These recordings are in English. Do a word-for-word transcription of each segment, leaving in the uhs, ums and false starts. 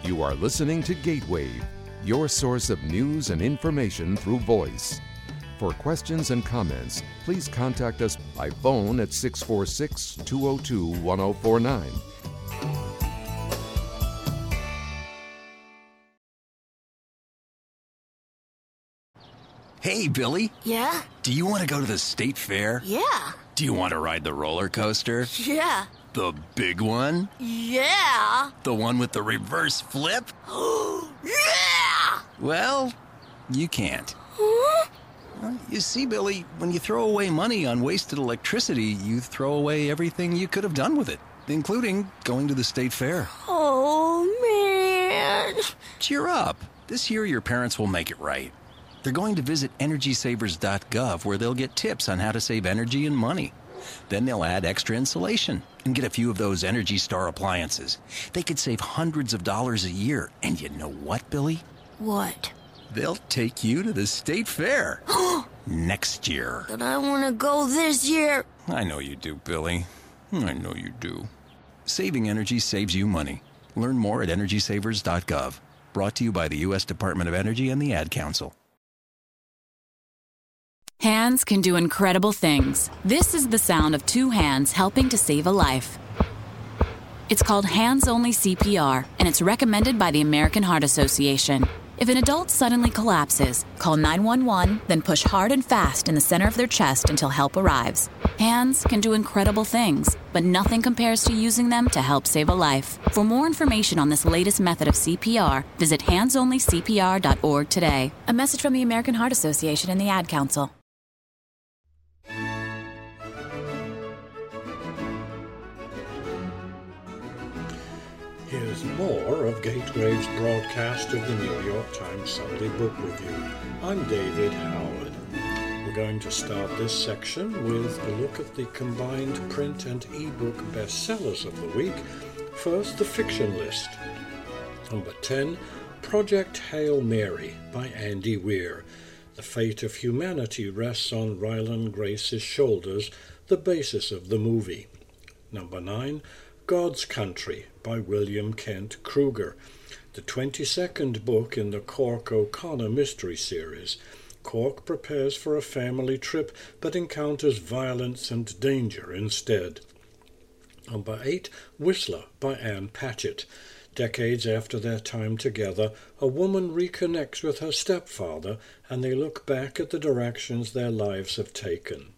You are listening to Gateway, your source of news and information through voice. For questions and comments, please contact us by phone at six four six, two zero two, one zero four nine. Hey, Billy. Yeah? Do you want to go to the state fair? Yeah. Do you want to ride the roller coaster? Yeah. The big one? Yeah. The one with the reverse flip? Yeah! Well, you can't. Huh? Well, you see, Billy, when you throw away money on wasted electricity, you throw away everything you could have done with it, including going to the state fair. Oh, man. Cheer up. This year, your parents will make it right. They're going to visit energy savers dot gov, where they'll get tips on how to save energy and money. Then they'll add extra insulation and get a few of those Energy Star appliances. They could save hundreds of dollars a year. And you know what, Billy? What? They'll take you to the state fair next year. But I want to go this year. I know you do, Billy. I know you do. Saving energy saves you money. Learn more at energy savers dot gov. Brought to you by the U S Department of Energy and the Ad Council. Hands can do incredible things. This is the sound of two hands helping to save a life. It's called Hands-Only C P R, and it's recommended by the American Heart Association. If an adult suddenly collapses, call nine one one, then push hard and fast in the center of their chest until help arrives. Hands can do incredible things, but nothing compares to using them to help save a life. For more information on this latest method of C P R, visit hands only c p r dot org today. A message from the American Heart Association and the Ad Council. Here's more of Gatewave's broadcast of the New York Times Sunday Book Review. I'm David Howard. We're going to start this section with a look at the combined print and e-book bestsellers of the week. First, the fiction list. Number ten, Project Hail Mary by Andy Weir. The fate of humanity rests on Ryland Grace's shoulders, the basis of the movie. Number nine, God's Country by William Kent Kruger, the twenty-second book in the Cork O'Connor mystery series. Cork prepares for a family trip but encounters violence and danger instead. Number eight, Whistler by Anne Patchett. Decades after their time together, a woman reconnects with her stepfather and they look back at the directions their lives have taken.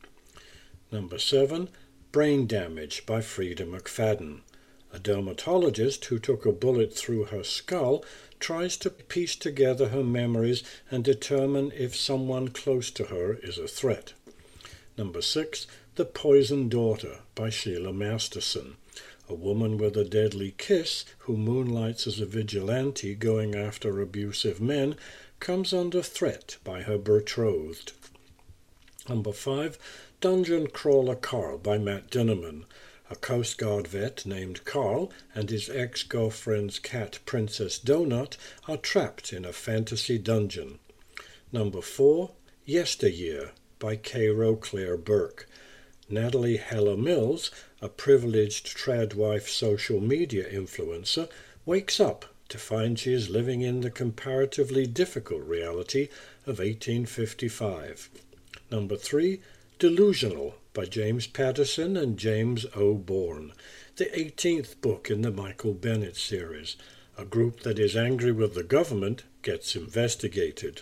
Number seven, Brain Damage by Frida McFadden. A dermatologist who took a bullet through her skull tries to piece together her memories and determine if someone close to her is a threat. Number six, The Poisoned Daughter by Sheila Masterson. A woman with a deadly kiss who moonlights as a vigilante going after abusive men comes under threat by her betrothed. Number five, Dungeon Crawler Carl by Matt Dinnerman. A Coast Guard vet named Carl and his ex-girlfriend's cat Princess Donut are trapped in a fantasy dungeon. Number four, Yesteryear by Cairo Claire Burke. Natalie Heller Mills, a privileged tradwife social media influencer, wakes up to find she is living in the comparatively difficult reality of eighteen fifty-five. Number three, Delusional by James Patterson and James O. Bourne, the eighteenth book in the Michael Bennett series. A group that is angry with the government gets investigated.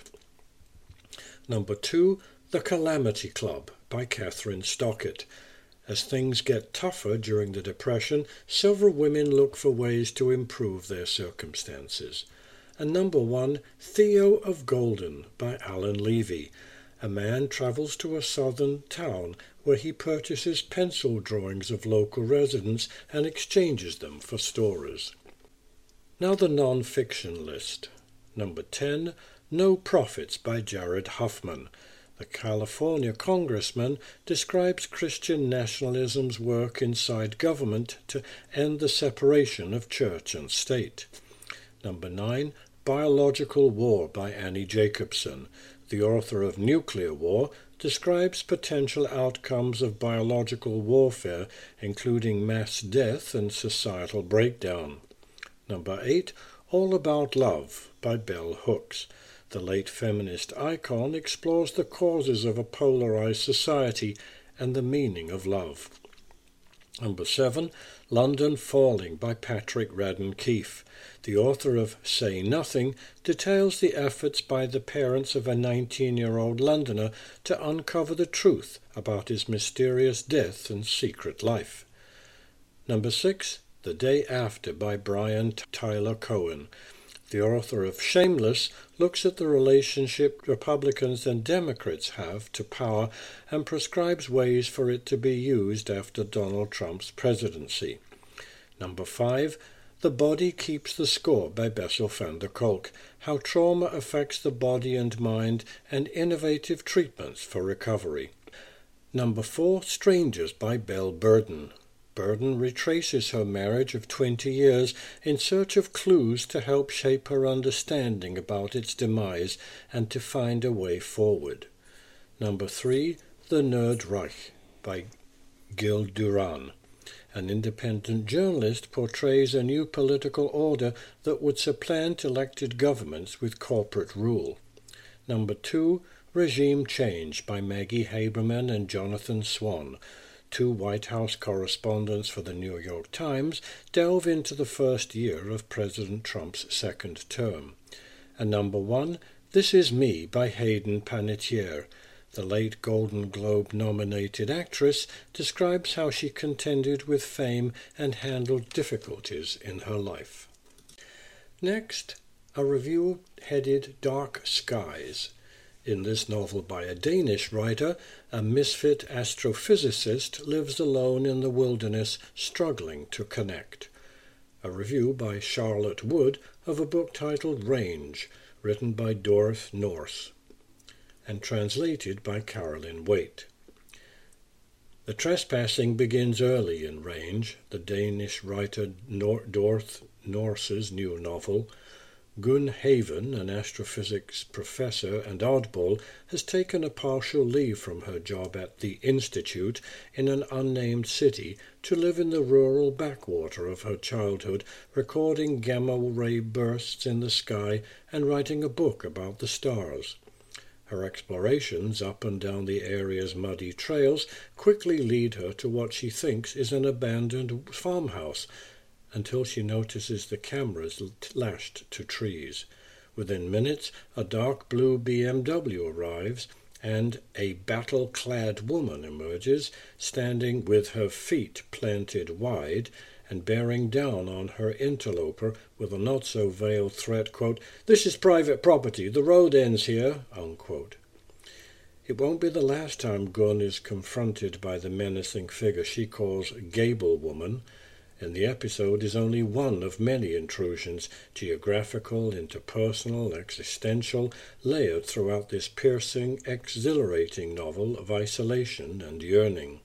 Number two, The Calamity Club by Catherine Stockett. As things get tougher during the Depression, several women look for ways to improve their circumstances. And number one, Theo of Golden by Alan Levy. A man travels to a southern town where he purchases pencil drawings of local residents and exchanges them for stories. Now the non-fiction list. Number ten, No Prophets by Jared Huffman. The California congressman describes Christian nationalism's work inside government to end the separation of church and state. Number nine, Biological War by Annie Jacobson. The author of Nuclear War describes potential outcomes of biological warfare, including mass death and societal breakdown. Number eight, All About Love by Bell Hooks. The late feminist icon explores the causes of a polarized society and the meaning of love. Number seven, London Falling by Patrick Radden Keefe. The author of Say Nothing details the efforts by the parents of a nineteen-year-old Londoner to uncover the truth about his mysterious death and secret life. Number six, The Day After by Brian Tyler Cohen. The author of Shameless looks at the relationship Republicans and Democrats have to power and prescribes ways for it to be used after Donald Trump's presidency. Number five, The Body Keeps the Score by Bessel van der Kolk. How trauma affects the body and mind and innovative treatments for recovery. Number four, Strangers by Belle Burden. Burden retraces her marriage of twenty years in search of clues to help shape her understanding about its demise and to find a way forward. Number three, The Nerd Reich by Gil Duran. An independent journalist portrays a new political order that would supplant elected governments with corporate rule. Number two, Regime Change by Maggie Haberman and Jonathan Swan. Two White House correspondents for the New York Times delve into the first year of President Trump's second term. And number one, This Is Me by Hayden Panettiere. The late Golden Globe-nominated actress describes how she contended with fame and handled difficulties in her life. Next, a review headed Dark Skies. In this novel by a Danish writer, a misfit astrophysicist lives alone in the wilderness, struggling to connect. A review by Charlotte Wood of a book titled Range, written by Dorth Norse, and translated by Carolyn Waite. The trespassing begins early in Range, the Danish writer Nor- Dorth Norse's new novel. Gun Haven, an astrophysics professor and oddball, has taken a partial leave from her job at the Institute in an unnamed city to live in the rural backwater of her childhood, recording gamma-ray bursts in the sky and writing a book about the stars. Her explorations up and down the area's muddy trails quickly lead her to what she thinks is an abandoned farmhouse, until she notices the cameras lashed to trees. Within minutes, a dark blue B M W arrives, and a battle-clad woman emerges, standing with her feet planted wide and bearing down on her interloper with a not-so-veiled threat, quote, "This is private property, the road ends here," unquote. It won't be the last time Gunn is confronted by the menacing figure she calls Gable Woman, and the episode is only one of many intrusions, geographical, interpersonal, existential, layered throughout this piercing, exhilarating novel of isolation and yearning.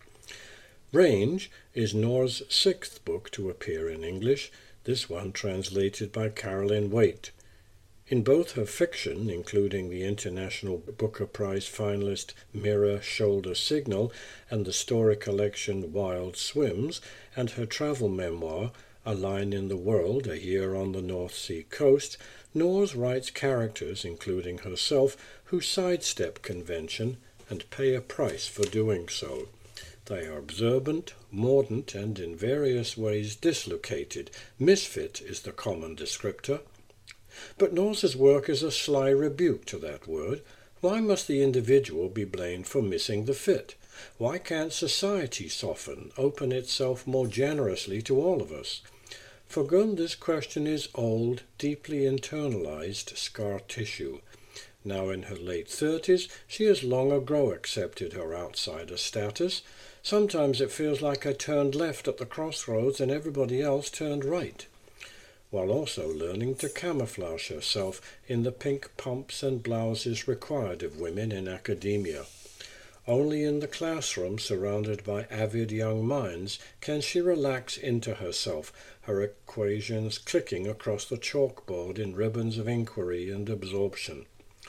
Range is Nor's sixth book to appear in English, this one translated by Carolyn Waite. In both her fiction, including the International Booker Prize finalist Mirror Shoulder Signal and the story collection Wild Swims, and her travel memoir A Line in the World, A Year on the North Sea Coast, Norse writes characters, including herself, who sidestep convention and pay a price for doing so. They are observant, mordant, and in various ways dislocated. Misfit is the common descriptor. But Norse's work is a sly rebuke to that word. Why must the individual be blamed for missing the fit? Why can't society soften, open itself more generously to all of us? For Gunn, this question is old, deeply internalized scar tissue. Now in her late thirties, she has long ago accepted her outsider status. Sometimes it feels like I turned left at the crossroads and everybody else turned right, while also learning to camouflage herself in the pink pumps and blouses required of women in academia. Only in the classroom, surrounded by avid young minds, can she relax into herself, her equations clicking across the chalkboard in ribbons of inquiry and absorption.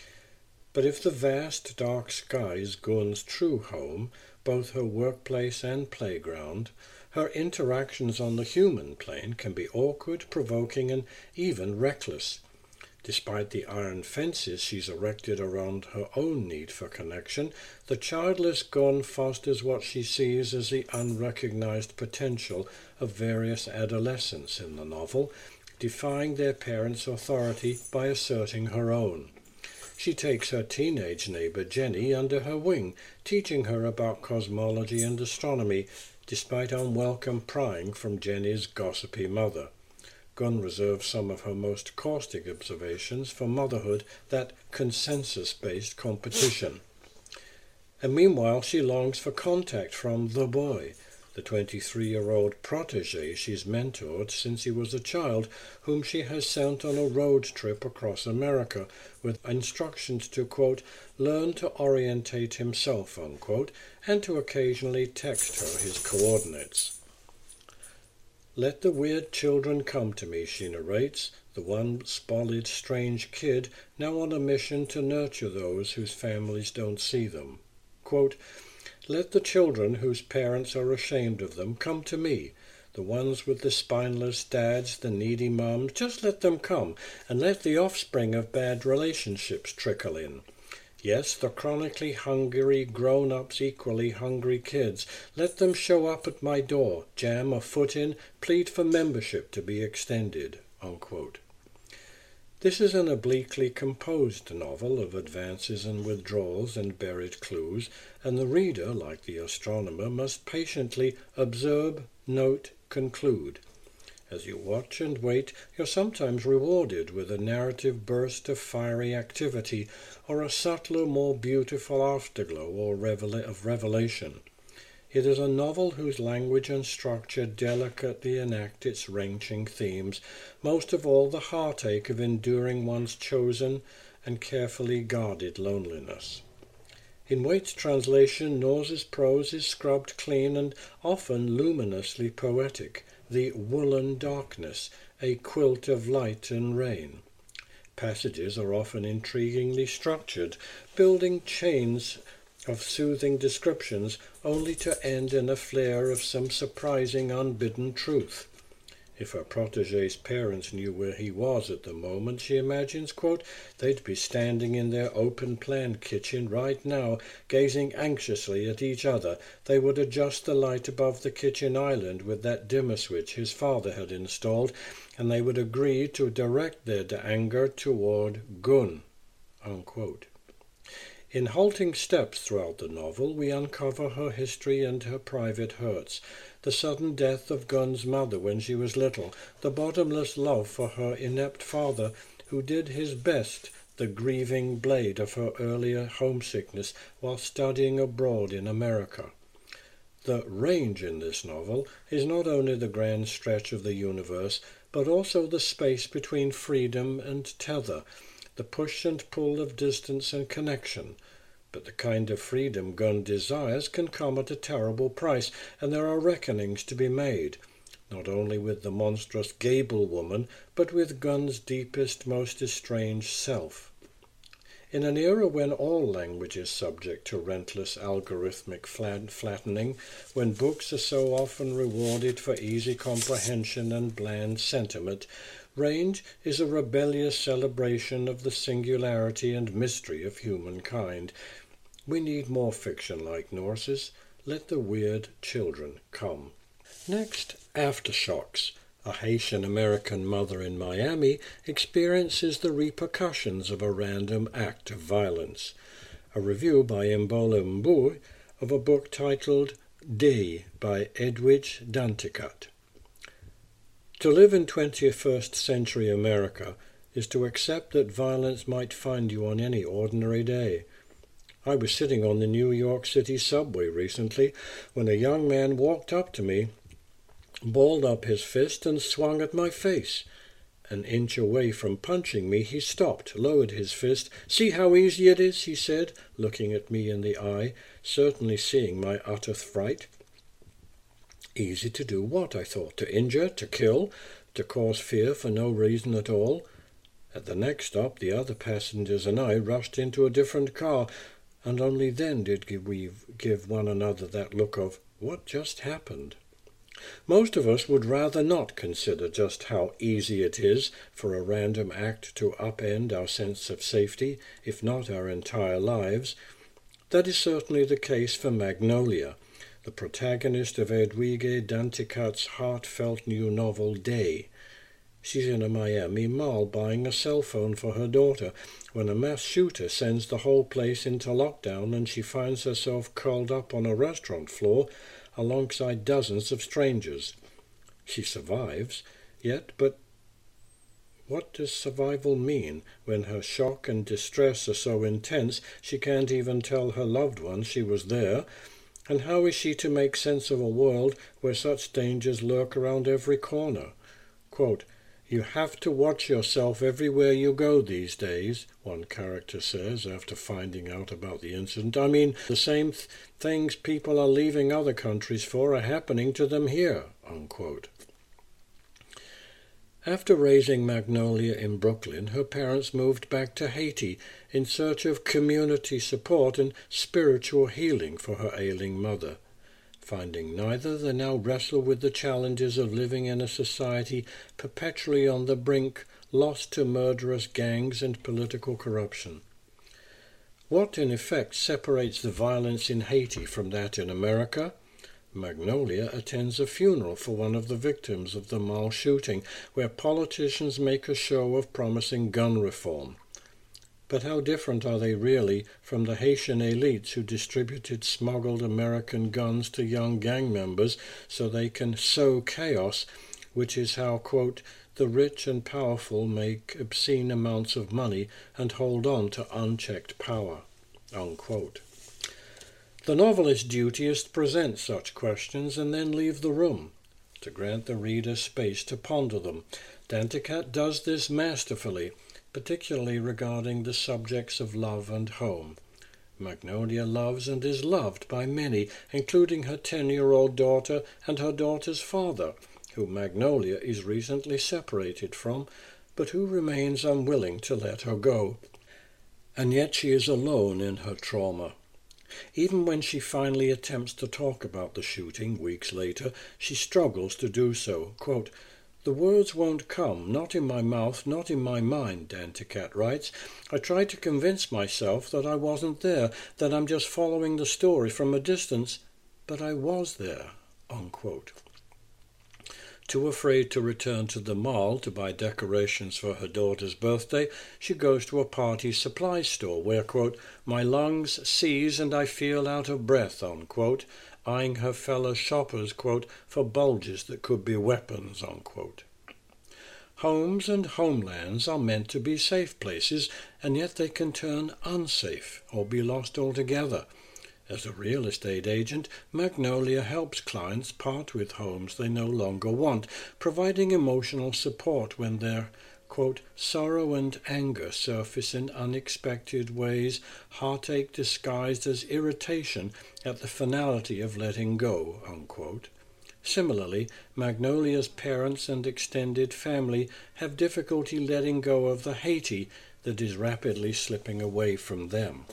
But if the vast dark sky is Gunn's true home, both her workplace and playground, her interactions on the human plane can be awkward, provoking, and even reckless. Despite the iron fences she's erected around her own need for connection, the childless Gunn fosters what she sees as the unrecognized potential of various adolescents in the novel, defying their parents' authority by asserting her own. She takes her teenage neighbor Jenny under her wing, teaching her about cosmology and astronomy, despite unwelcome prying from Jenny's gossipy mother. Gunn reserves some of her most caustic observations for motherhood, that consensus-based competition. And meanwhile she longs for contact from the boy, the twenty-three-year-old protege she's mentored since he was a child, whom she has sent on a road trip across America with instructions to, quote, learn to orientate himself, unquote, and to occasionally text her his coordinates. Let the weird children come to me, she narrates, the one spolied strange kid now on a mission to nurture those whose families don't see them. Quote, let the children whose parents are ashamed of them come to me, the ones with the spineless dads, the needy mums, just let them come, and let the offspring of bad relationships trickle in. Yes, the chronically hungry grown-ups, equally hungry kids. Let them show up at my door, jam a foot in, plead for membership to be extended, unquote. This is an obliquely composed novel of advances and withdrawals and buried clues, and the reader, like the astronomer, must patiently observe, note, conclude. As you watch and wait, you're sometimes rewarded with a narrative burst of fiery activity, or a subtler, more beautiful afterglow or revela- of revelation. It is a novel whose language and structure delicately enact its wrenching themes, most of all the heartache of enduring one's chosen and carefully guarded loneliness. In Waite's translation, Norse's prose is scrubbed clean and often luminously poetic, the woolen darkness, a quilt of light and rain. Passages are often intriguingly structured, building chains of soothing descriptions only to end in a flare of some surprising unbidden truth. If her protege's parents knew where he was at the moment, she imagines, quote, they'd be standing in their open-plan kitchen right now, gazing anxiously at each other. They would adjust the light above the kitchen island with that dimmer switch his father had installed, and they would agree to direct their anger toward Gunn, unquote. In halting steps throughout the novel, we uncover her history and her private hurts. The sudden death of Gunn's mother when she was little, the bottomless love for her inept father, who did his best, the grieving blade of her earlier homesickness while studying abroad in America. The range in this novel is not only the grand stretch of the universe, but also the space between freedom and tether, the push and pull of distance and connection. But the kind of freedom Gunn desires can come at a terrible price, and there are reckonings to be made, not only with the monstrous Gable woman, but with Gunn's deepest, most estranged self. In an era when all language is subject to relentless algorithmic flat- flattening, when books are so often rewarded for easy comprehension and bland sentiment, Range is a rebellious celebration of the singularity and mystery of humankind. We need more fiction like Norse's. Let the weird children come. Next, Aftershocks. A Haitian-American mother in Miami experiences the repercussions of a random act of violence. A review by Mbola Mbu of a book titled Day by Edwidge Danticat. To live in twenty-first century America is to accept that violence might find you on any ordinary day. I was sitting on the New York City subway recently when a young man walked up to me, balled up his fist, and swung at my face. An inch away from punching me, he stopped, lowered his fist. "See how easy it is," he said, looking at me in the eye, certainly seeing my utter fright. Easy to do what, I thought? To injure, to kill, to cause fear for no reason at all? At the next stop, the other passengers and I rushed into a different car, and only then did we give one another that look of, what just happened? Most of us would rather not consider just how easy it is for a random act to upend our sense of safety, if not our entire lives. That is certainly the case for Magnolia, the protagonist of Edwige Danticat's heartfelt new novel Day. She's in a Miami mall buying a cell phone for her daughter when a mass shooter sends the whole place into lockdown, and she finds herself curled up on a restaurant floor alongside dozens of strangers. She survives, yet, but what does survival mean when her shock and distress are so intense she can't even tell her loved ones she was there? And how is she to make sense of a world where such dangers lurk around every corner? Quote, "You have to watch yourself everywhere you go these days," one character says after finding out about the incident. I mean, the same th- things people are leaving other countries for are happening to them here, unquote. After raising Magnolia in Brooklyn, her parents moved back to Haiti in search of community support and spiritual healing for her ailing mother. Finding neither, they now wrestle with the challenges of living in a society perpetually on the brink, lost to murderous gangs and political corruption. What, in effect, separates the violence in Haiti from that in America? Magnolia attends a funeral for one of the victims of the mall shooting, where politicians make a show of promising gun reform. But how different are they really from the Haitian elites who distributed smuggled American guns to young gang members so they can sow chaos, which is how, quote, "the rich and powerful make obscene amounts of money and hold on to unchecked power," unquote. The novelist's duty is to present such questions and then leave the room, to grant the reader space to ponder them. Danticat does this masterfully, particularly regarding the subjects of love and home. Magnolia loves and is loved by many, including her ten-year-old daughter and her daughter's father, who Magnolia is recently separated from, but who remains unwilling to let her go. And yet she is alone in her trauma. Even when she finally attempts to talk about the shooting weeks later, she struggles to do so. Quote, "The words won't come, not in my mouth, not in my mind," Danticat writes. "I tried to convince myself that I wasn't there, that I'm just following the story from a distance, but I was there," unquote. Too afraid to return to the mall to buy decorations for her daughter's birthday, she goes to a party supply store where, quote, "my lungs seize and I feel out of breath," unquote, eyeing her fellow shoppers, quote, "for bulges that could be weapons," unquote. Homes and homelands are meant to be safe places, and yet they can turn unsafe or be lost altogether. As a real estate agent, Magnolia helps clients part with homes they no longer want, providing emotional support when their, quote, "sorrow and anger surface in unexpected ways, heartache disguised as irritation at the finality of letting go," unquote. Similarly, Magnolia's parents and extended family have difficulty letting go of the Haiti that is rapidly slipping away from them.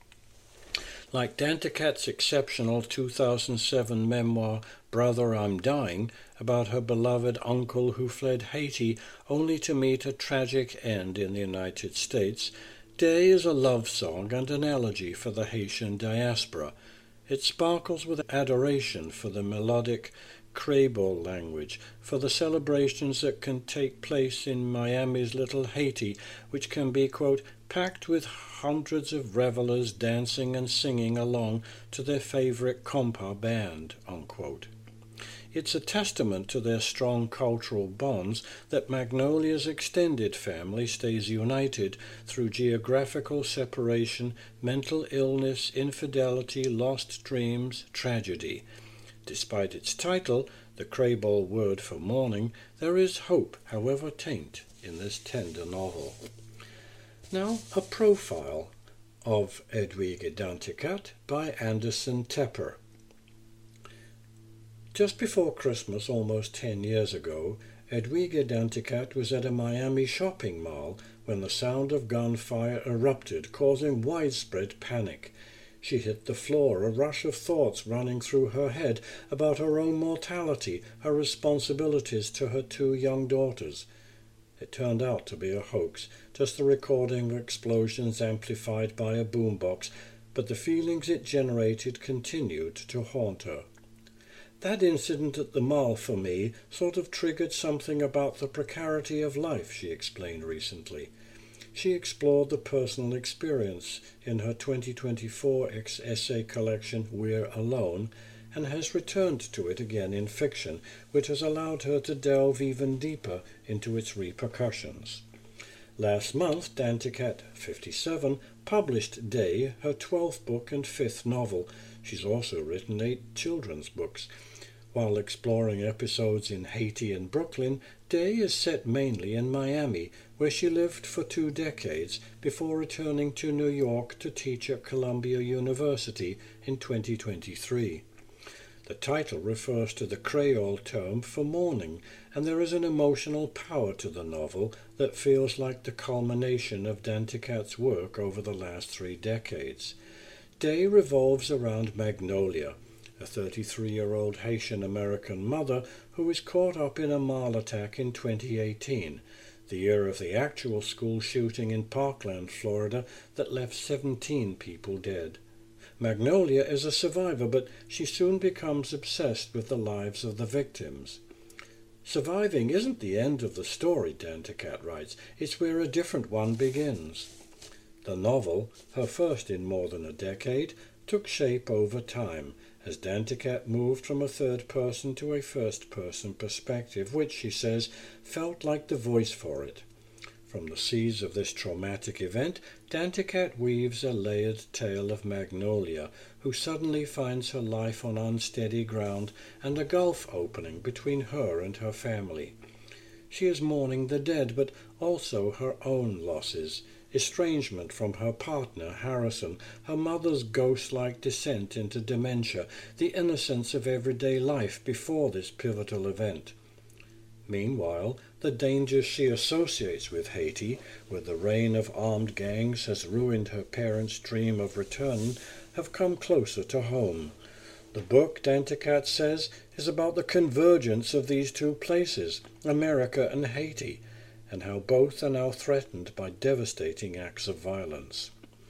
Like Danticat's exceptional two thousand seven memoir, Brother, I'm Dying, about her beloved uncle who fled Haiti only to meet a tragic end in the United States, Day is a love song and an elegy for the Haitian diaspora. It sparkles with adoration for the melodic Creole language, for the celebrations that can take place in Miami's Little Haiti, which can be, quote, packed with hundreds of revelers dancing and singing along to their favorite compa band, unquote. It's a testament to their strong cultural bonds that Magnolia's extended family stays united through geographical separation, mental illness, infidelity, lost dreams, tragedy. Despite its title, the Creole word for mourning, there is hope, however faint, in this tender novel. Now, a profile of Edwige Danticat by Anderson Tepper. Just before Christmas, almost ten years ago, Edwige Danticat was at a Miami shopping mall when the sound of gunfire erupted, causing widespread panic. She hit the floor, a rush of thoughts running through her head about her own mortality, her responsibilities to her two young daughters. It turned out to be a hoax, just a recording of explosions amplified by a boombox, but the feelings it generated continued to haunt her. That incident at the mall for me sort of triggered something about the precarity of life, she explained recently. She explored the personal experience in her twenty twenty-four essay collection We're Alone, and has returned to it again in fiction, which has allowed her to delve even deeper into its repercussions. Last month, Danticat, fifty-seven, published Day, her twelfth book and fifth novel. She's also written eight children's books. While exploring episodes in Haiti and Brooklyn, Day is set mainly in Miami, where she lived for two decades before returning to New York to teach at Columbia University in twenty twenty-three. The title refers to the Creole term for mourning, and there is an emotional power to the novel that feels like the culmination of Danticat's work over the last three decades. Day revolves around Magnolia, a thirty-three-year-old Haitian-American mother who is caught up in a mall attack in twenty eighteen, the year of the actual school shooting in Parkland, Florida, that left seventeen people dead. Magnolia is a survivor, but she soon becomes obsessed with the lives of the victims. Surviving isn't the end of the story, Danticat writes. It's where a different one begins. The novel, her first in more than a decade, took shape over time, as Danticat moved from a third-person to a first-person perspective, which, she says, felt like the voice for it. From the seeds of this traumatic event, Danticat weaves a layered tale of Magnolia, who suddenly finds her life on unsteady ground and a gulf opening between her and her family. She is mourning the dead, but also her own losses, estrangement from her partner, Harrison, her mother's ghost-like descent into dementia, the innocence of everyday life before this pivotal event. Meanwhile, the dangers she associates with Haiti, where the reign of armed gangs has ruined her parents' dream of return, have come closer to home. The book, Danticat says, is about the convergence of these two places, America and Haiti, and how both are now threatened by devastating acts of violence.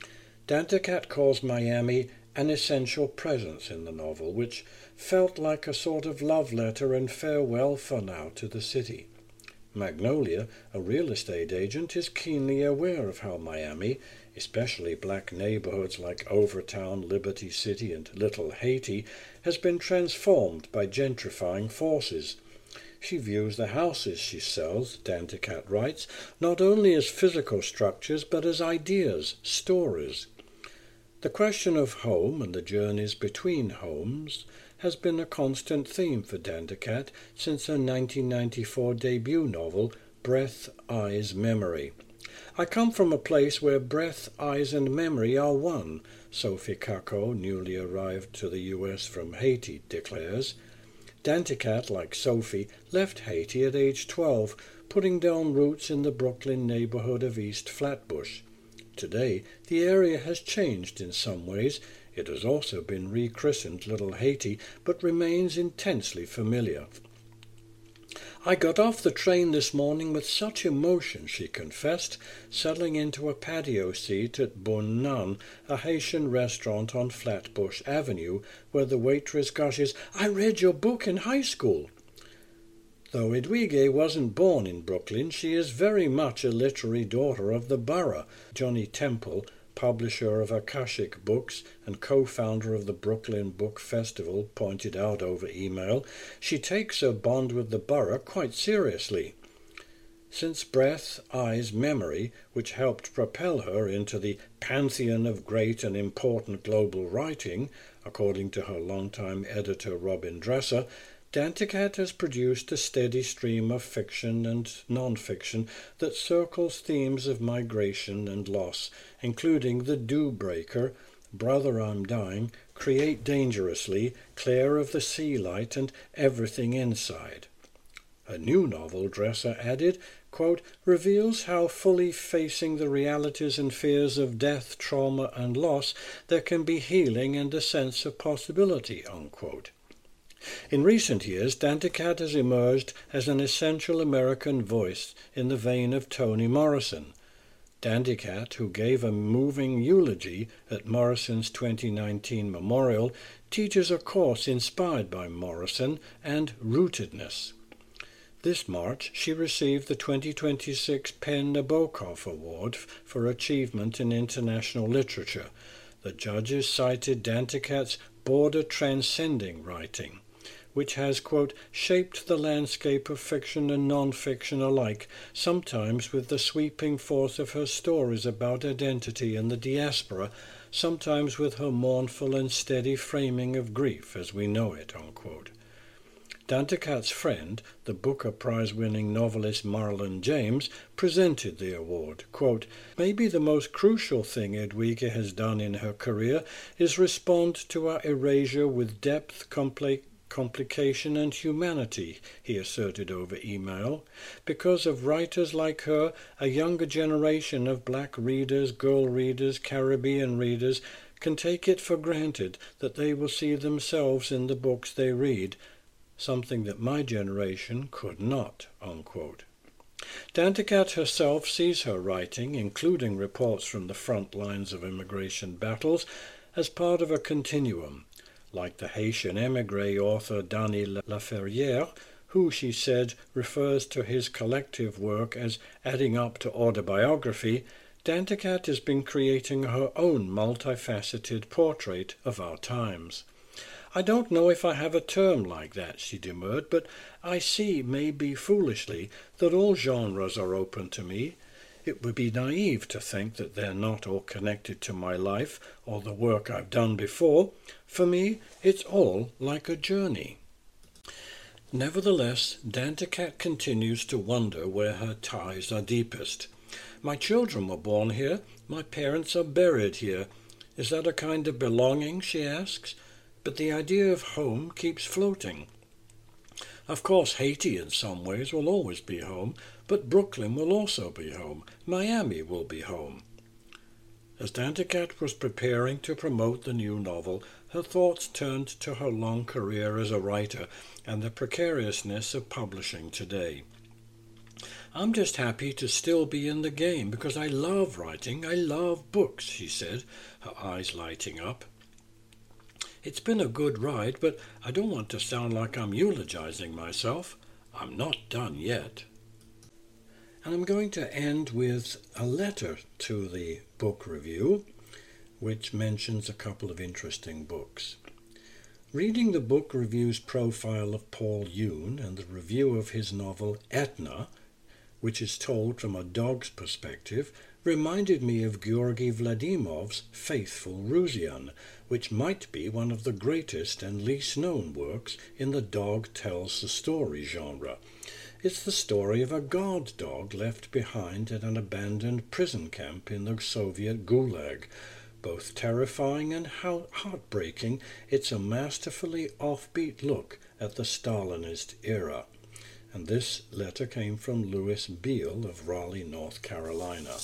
Danticat calls Miami an essential presence in the novel, which felt like a sort of love letter and farewell for now to the city. Magnolia, a real estate agent, is keenly aware of how Miami, especially black neighborhoods like Overtown, Liberty City, and Little Haiti, has been transformed by gentrifying forces. She views the houses she sells, Danticat writes, not only as physical structures but as ideas, stories. The question of home and the journeys between homes has been a constant theme for Danticat since her nineteen ninety-four debut novel, Breath, Eyes, Memory. I come from a place where breath, eyes, and memory are one, Sophie Kako, newly arrived to the U S from Haiti, declares. Danticat, like Sophie, left Haiti at age twelve, putting down roots in the Brooklyn neighborhood of East Flatbush. Today, the area has changed in some ways. It has also been rechristened Little Haiti, but remains intensely familiar. I got off the train this morning with such emotion, she confessed, settling into a patio seat at Bun Nan, a Haitian restaurant on Flatbush Avenue, where the waitress gushes, "I read your book in high school." Though Edwige wasn't born in Brooklyn, she is very much a literary daughter of the borough. Johnny Temple, publisher of Akashic Books and co-founder of the Brooklyn Book Festival, pointed out over email, she takes her bond with the borough quite seriously. Since Breath, Eyes, Memory, which helped propel her into the pantheon of great and important global writing, according to her longtime editor Robin Dresser, Danticat has produced a steady stream of fiction and non-fiction that circles themes of migration and loss, including The Dew Breaker, Brother I'm Dying, Create Dangerously, Claire of the Sea Light, and Everything Inside. A new novel, Dresser added, quote, reveals how fully facing the realities and fears of death, trauma and loss, there can be healing and a sense of possibility, unquote. In recent years, Danticat has emerged as an essential American voice in the vein of Toni Morrison. Danticat, who gave a moving eulogy at Morrison's twenty nineteen memorial, teaches a course inspired by Morrison and rootedness. This March, she received the twenty twenty-six PEN Nabokov Award for Achievement in International Literature. The judges cited Danticat's border-transcending writing, which has, quote, shaped the landscape of fiction and non-fiction alike, sometimes with the sweeping force of her stories about identity and the diaspora, sometimes with her mournful and steady framing of grief as we know it, unquote. Danticat's friend, the Booker Prize-winning novelist Marlon James, presented the award. Quote, maybe the most crucial thing Edwige has done in her career is respond to our erasure with depth, complex, complication and humanity, he asserted over email. Because of writers like her, a younger generation of black readers, girl readers, Caribbean readers can take it for granted that they will see themselves in the books they read, something that my generation could not, unquote. Danticat herself sees her writing, including reports from the front lines of immigration battles, as part of a continuum. Like the Haitian émigré author Dany Laferrière, who, she said, refers to his collective work as adding up to autobiography, Danticat has been creating her own multifaceted portrait of our times. I don't know if I have a term like that, she demurred, but I see, maybe foolishly, that all genres are open to me. It would be naive to think that they're not all connected to my life or the work I've done before. For me, it's all like a journey. Nevertheless, Danticat continues to wonder where her ties are deepest. My children were born here. My parents are buried here. Is that a kind of belonging, she asks? But the idea of home keeps floating. Of course, Haiti in some ways will always be home, but Brooklyn will also be home. Miami will be home. As Danticat was preparing to promote the new novel, her thoughts turned to her long career as a writer and the precariousness of publishing today. I'm just happy to still be in the game because I love writing, I love books, she said, her eyes lighting up. It's been a good ride, but I don't want to sound like I'm eulogizing myself. I'm not done yet. And I'm going to end with a letter to the book review, which mentions a couple of interesting books. Reading the book review's profile of Paul Yoon and the review of his novel Etna, which is told from a dog's perspective, reminded me of Georgy Vladimov's Faithful Rusian, which might be one of the greatest and least known works in the dog tells the story genre. It's the story of a guard dog left behind at an abandoned prison camp in the Soviet Gulag. Both terrifying and heartbreaking, it's a masterfully offbeat look at the Stalinist era. And this letter came from Louis Beale of Raleigh, North Carolina.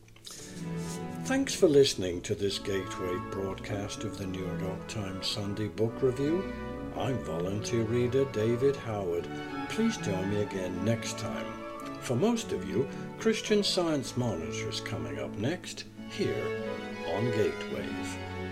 Thanks for listening to this Gateway broadcast of the New York Times Sunday Book Review. I'm volunteer reader David Howard. Please join me again next time. For most of you, Christian Science Monitor is coming up next, here on Gateway.